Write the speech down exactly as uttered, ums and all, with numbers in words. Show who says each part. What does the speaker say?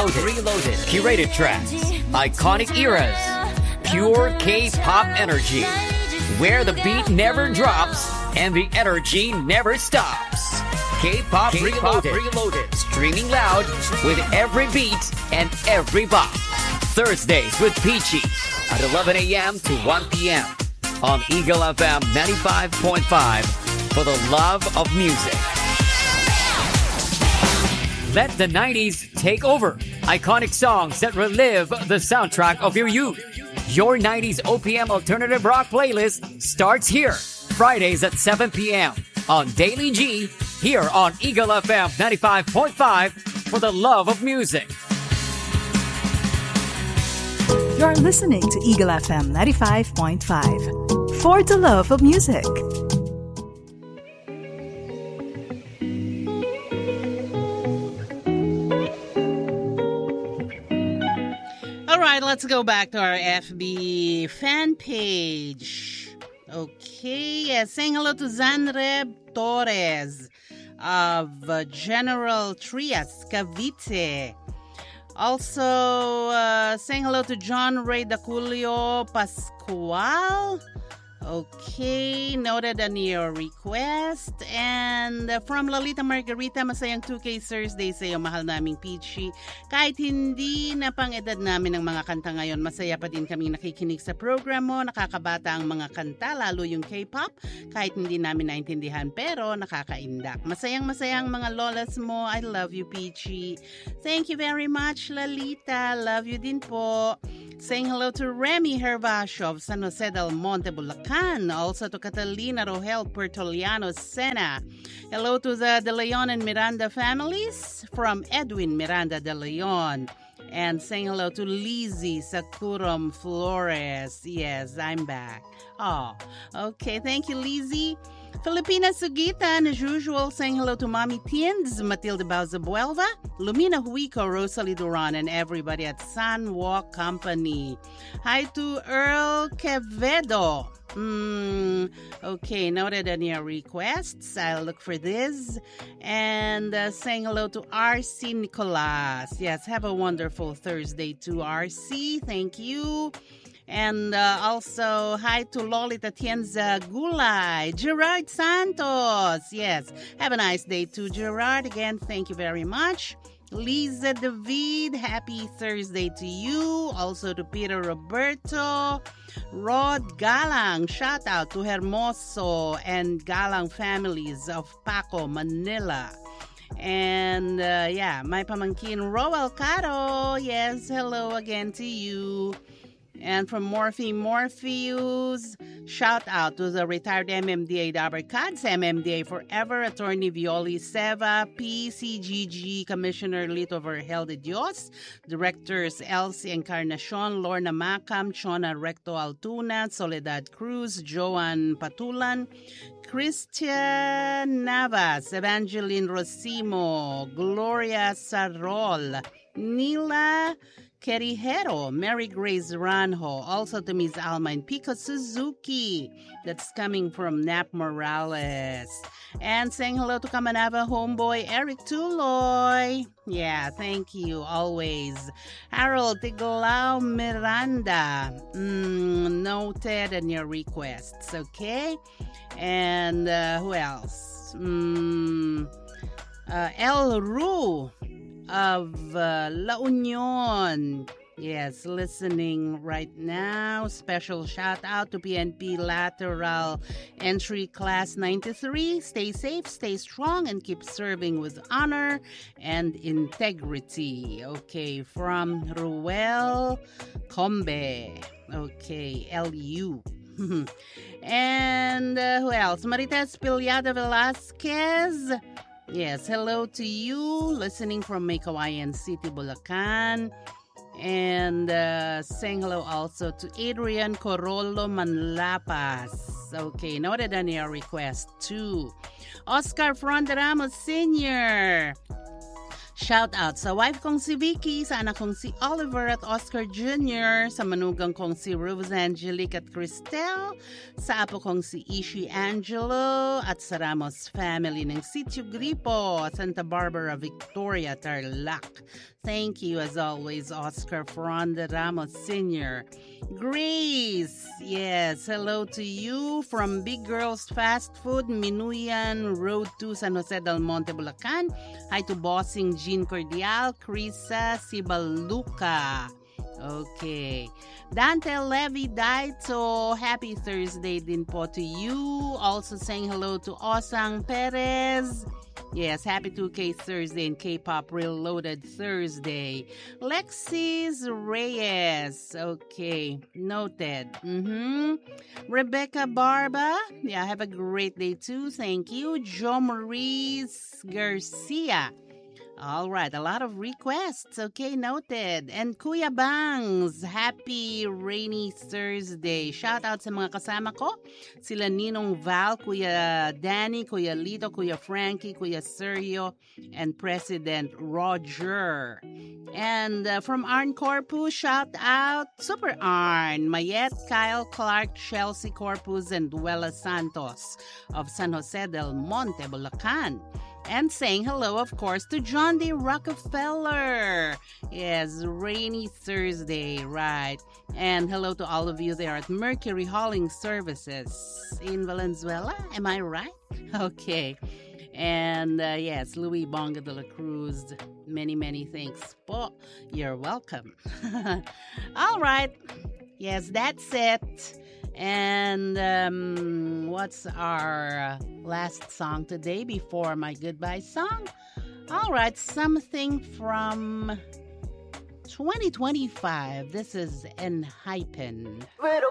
Speaker 1: Reloaded. Reloaded. Curated tracks. Iconic eras. Pure K-pop energy. Where the beat never drops and the energy never stops. K-pop, K-pop Reloaded. Reloaded. Streaming loud with every beat and every bop. Thursdays with Peachy at eleven a.m. to one p.m. on Eagle F M ninety-five point five for the love of music. Let the nineties take over. Iconic songs that relive the soundtrack of your youth. Your nineties O P M alternative rock playlist starts here. Fridays at seven p.m. on Daily G, here on Eagle F M ninety-five point five for the love of music.
Speaker 2: You're listening to Eagle F M ninety-five point five for the love of music.
Speaker 3: All right, let's go back to our F B fan page. Okay, yes, saying hello to Zanreb Torres of uh, General Trias, Cavite. Also, uh, saying hello to John Ray Daculio Pascual. Okay, noted on your request. And uh, from Lolita Margarita, masayang two K Thursday sa'yo, mahal naming Peachy. Kahit hindi na pang-edad namin ng mga kanta ngayon, masaya pa din kaming nakikinig sa program mo. Nakakabata ang mga kanta, lalo yung K-pop. Kahit hindi namin naintindihan, pero nakakaindak. Masayang-masayang mga lolas mo. I love you, Peachy. Thank you very much, Lalita. Love you din po. Saying hello to Remy Hervasio of San Jose del Monte, Bulacan. Also to Catalina Rogel Puertoliano Sena. Hello to the De Leon and Miranda families from Edwin Miranda De Leon. And saying hello to Lizzie Sakuram Flores. Yes, I'm back. Oh, okay. Thank you, Lizzie. Filipina Sugitan, as usual, saying hello to Mommy Tins, Matilde Bauza-Buelva, Lumina Huico, Rosalie Duran, and everybody at San Walk Company. Hi to Earl Quevedo. Mm, okay, noted on your requests. I'll look for this. And uh, saying hello to R C Nicolas. Yes, have a wonderful Thursday to R C. Thank you. And uh, also, hi to Lolita Tienza Gulay, Gerard Santos. Yes, have a nice day to Gerard. Again, thank you very much. Lisa David, happy Thursday to you. Also to Peter Roberto. Rod Galang, shout out to Hermoso and Galang families of Paco, Manila. And uh, yeah, my pamangkin Roel Caro. Yes, hello again to you. And from Morphe Morpheus, shout out to the retired M M D A Dabarcads, M M D A Forever, Attorney Violi Seva, P C G G Commissioner Lito Vergel de Dios, Directors Elsie Encarnacion, Lorna Macam, Chona Recto Altuna, Soledad Cruz, Joan Patulan, Christian Navas, Evangeline Rosimo, Gloria Sarol, Nila Kerijero, Mary Grace Ranjo, also to Miss Alma and Pico Suzuki, that's coming from Nap Morales. And saying hello to Kamanava homeboy Eric Tuloy. Yeah, thank you, always. Harold Tiglao Miranda, mm, noted in your requests, okay? And uh, who else? Mm, uh, El Ru of uh, La Union. Yes, listening right now. Special shout out to P N P Lateral Entry Class ninety-three. Stay safe, stay strong, and keep serving with honor and integrity. Okay, from Ruel Combe. Okay, L U. And uh, who else? Marites Pilyada Velasquez. Yes, hello to you, listening from Meycauayan City, Bulacan. And uh, saying hello also to Adrian Corolo Manlapas. Okay, noted on your request too. Oscar Fronderamos Senior Shout out sa wife kong si Vicky, sa anak kong si Oliver at Oscar Junior, sa manugang kong si Rose Angelique at Cristel, sa apo kong si Ishi Angelo, at sa Ramos family ng Sitio Gripo, Santa Barbara, Victoria, Tarlac. Thank you as always, Oscar Fronda Ramos Senior Grace, yes, hello to you from Big Girls Fast Food, Minuyan Road to San Jose del Monte, Bulacan. Hi to Bossing Jean Cordial, Krisa Sibaluca. Okay. Dante Levy Daito, happy Thursday din po to you. Also saying hello to Osang Perez. Yes, happy two K Thursday and K-Pop Reloaded Thursday. Lexis Reyes. Okay, noted. Mm-hmm. Rebecca Barba. Yeah, have a great day too. Thank you. Jo Maurice Garcia. All right, a lot of requests. Okay, noted. And Kuya Bangs, happy rainy Thursday. Shout out sa mga kasama ko. Sila Ninong Val, Kuya Danny, Kuya Lito, Kuya Frankie, Kuya Sergio, and President Roger. And uh, from Arn Corpus, shout out Super Arn, Mayet, Kyle Clark, Chelsea Corpus, and Duela Santos of San Jose del Monte, Bulacan. And saying hello, of course, to John D. Rockefeller. Yes, rainy Thursday, right. And hello to all of you there at Mercury Hauling Services in Valenzuela. Am I right? Okay. And uh, yes, Louis Bonga de la Cruz, many, many thanks po. You're welcome. All right. Yes, that's it. And um, what's our last song today before my goodbye song? All right, something from twenty twenty-five. This is Enhypen.